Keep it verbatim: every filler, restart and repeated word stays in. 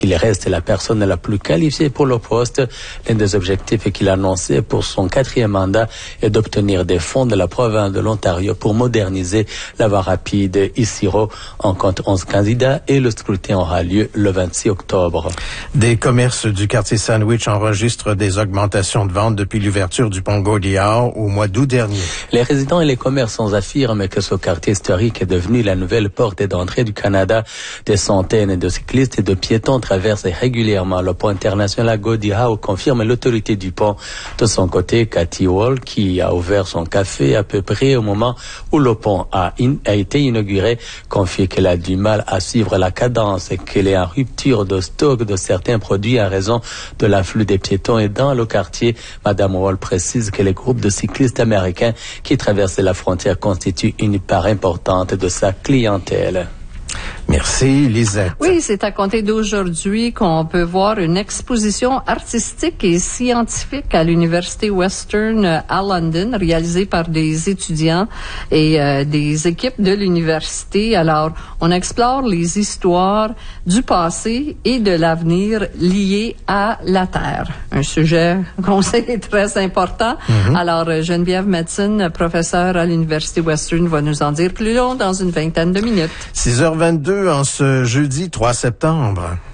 Il reste la personne la plus qualifiée pour le poste. L'un des objectifs qu'il a annoncé pour son quatrième mandat est d'obtenir des fonds de la province de l'Ontario pour moderniser la voie rapide Isiro. On compte onze candidats et le scrutin aura lieu le vingt-six octobre. Des commerces du quartier Sandwich enregistrent des augmentations de ventes depuis l'ouverture du pont Gordie-Howe au mois d'août dernier. Les résidents et les commerçants affirment que ce quartier historique est devenu la nouvelle porte d'entrée du Canada. Des centaines de cyclistes et de piétons traverse régulièrement le pont international Gordie-Howe, confirme l'autorité du pont. De son côté, Cathy Wall, qui a ouvert son café à peu près au moment où le pont a, in, a été inauguré, confie qu'elle a du mal à suivre la cadence et qu'elle est en rupture de stock de certains produits en raison de l'afflux des piétons. Et dans le quartier, Madame Wall précise que les groupes de cyclistes américains qui traversent la frontière constituent une part importante de sa clientèle. Merci, Lisette. Oui, c'est à compter d'aujourd'hui qu'on peut voir une exposition artistique et scientifique à l'Université Western à London, réalisée par des étudiants et euh, des équipes de l'université. Alors, on explore les histoires du passé et de l'avenir liés à la Terre. Un sujet qu'on sait est très important. Mm-hmm. Alors, Geneviève Metzen, professeure à l'Université Western, va nous en dire plus long dans une vingtaine de minutes. six heures vingt-deux en ce jeudi trois septembre.